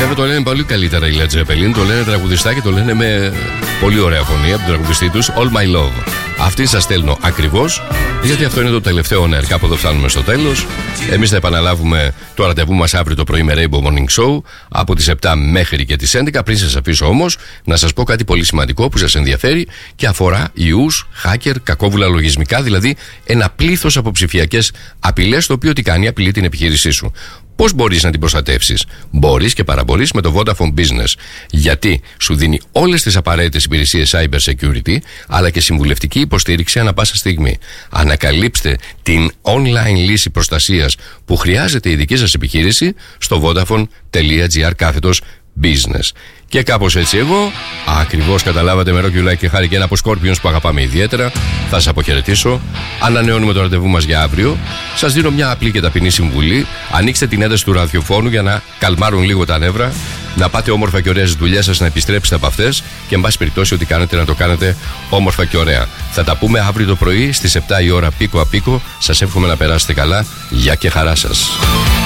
Βέβαια το λένε πολύ καλύτερα οι Led Zeppelin. Το λένε τραγουδιστά και το λένε με πολύ ωραία φωνή από τον τραγουδιστή τους, All My Love. Αυτή σας στέλνω ακριβώς, γιατί αυτό είναι το τελευταίο on air. Κάπου εδώ φτάνουμε στο τέλος. Εμείς θα επαναλάβουμε το ραντεβού μας αύριο το πρωί με Rainbow Morning Show από τις 7 μέχρι και τις 11. Πριν σας αφήσω όμως, να σας πω κάτι πολύ σημαντικό που σας ενδιαφέρει και αφορά ιούς, hacker, κακόβουλα λογισμικά, δηλαδή ένα πλήθος από ψηφιακές απειλές, το οποίο τι κάνει, απειλεί την επιχείρησή σου. Πώς μπορείς να την προστατεύσεις? Μπορείς και παραμπορείς με το Vodafone Business. Γιατί σου δίνει όλες τις απαραίτητες υπηρεσίες cyber security, αλλά και συμβουλευτική υποστήριξη ανά πάσα στιγμή. Ανακαλύψτε την online λύση προστασίας που χρειάζεται η δική σας επιχείρηση στο vodafone.gr/business. Και κάπως έτσι εγώ, ακριβώς καταλάβατε, με Rocky Like και Χάρη και ένα από Scorpions που αγαπάμε ιδιαίτερα, θα σας αποχαιρετήσω. Ανανεώνουμε το ραντεβού μας για αύριο. Σας δίνω μια απλή και ταπεινή συμβουλή. Ανοίξτε την ένταση του ραδιοφώνου για να καλμάρουν λίγο τα νεύρα, να πάτε όμορφα και ωραία στις δουλειές σας, να επιστρέψετε από αυτές και εν πάση περιπτώσει ό,τι κάνετε να το κάνετε όμορφα και ωραία. Θα τα πούμε αύριο το πρωί στις 7 η ώρα πίκο απίκο. Σας εύχομαι να περάσετε καλά. Γεια και χαρά σας.